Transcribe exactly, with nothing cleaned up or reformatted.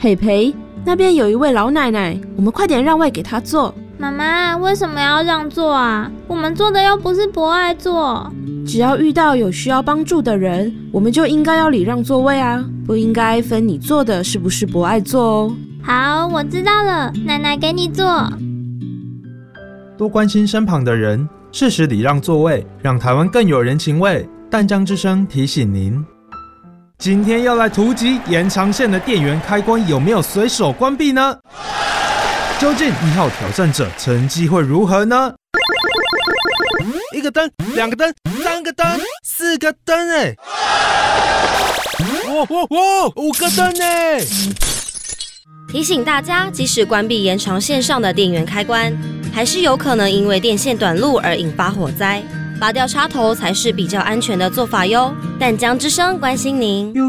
培培，那边有一位老奶奶，我们快点让位给她坐。 妈妈，为什么要让座啊？我们做的又不是博爱座。 只要遇到有需要帮助的人，我们就应该要礼让座位啊，不应该分你坐的是不是博爱座哦。 好，我知道了，奶奶给你坐。 多关心身旁的人，适时礼让座位，让台湾更有人情味。淡江之声提醒您，今天要来突击延长线的电源开关有没有随手关闭呢？究竟一号挑战者成绩会如何呢？一个灯，两个灯，三个灯，四个灯哎！哇哇哇，五个灯哎！ 提醒大家，即使关闭延长线上的电源开关，还是有可能因为电线短路而引发火灾。拔掉插头才是比较安全的做法哟。淡江之声关心您。